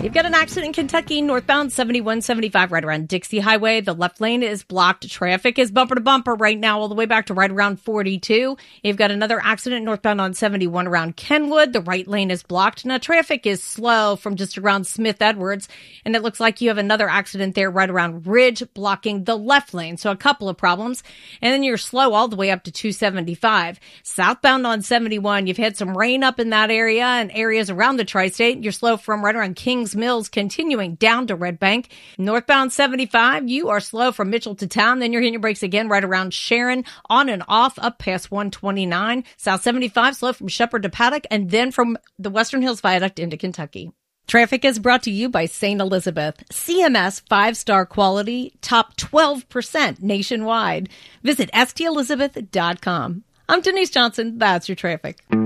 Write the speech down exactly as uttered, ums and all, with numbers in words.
You've got an accident in Kentucky, northbound seventy-one seventy-five, right around Dixie Highway. The left lane is blocked. Traffic is bumper to bumper right now, all the way back to right around forty-two. You've got another accident northbound on seventy-one around Kenwood. The right lane is blocked. Now, traffic is slow from just around Smith Edwards. And it looks like you have another accident there right around Ridge, blocking the left lane. So a couple of problems. And then you're slow all the way up to two seventy-five. Southbound on seventy-one, you've had some rain up in that area and areas around the tri-state. You're slow from right around Kings Mills, continuing down to Red Bank. Northbound seventy-five, you are slow from Mitchell to town. Then you're hitting your brakes again right around Sharon, on and off up past one twenty-nine. South seventy-five, slow from Shepherd to Paddock, and then from the Western Hills Viaduct into Kentucky. Traffic is brought to you by Saint Elizabeth. C M S five-star quality, top twelve percent nationwide. Visit S T Elizabeth dot com. I'm Denise Johnson. That's your traffic.